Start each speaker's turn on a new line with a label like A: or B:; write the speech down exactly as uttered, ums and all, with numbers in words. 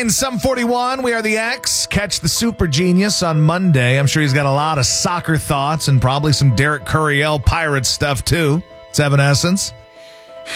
A: in Sum forty-one. We are the X. Catch the Super Genius on Monday. I'm sure he's got a lot of soccer thoughts and probably some Derek Curriel Pirates stuff, too. It's Evanescence.